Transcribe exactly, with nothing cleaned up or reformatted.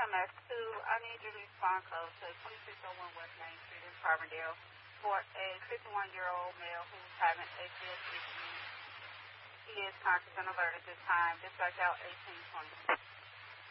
M S two, I need you to respond code to twenty-six oh one West Main Street in Carbondale for a fifty-one-year-old male who's having A C S issues. He is conscious and alert at this time. Dispatch out eighteen twenty.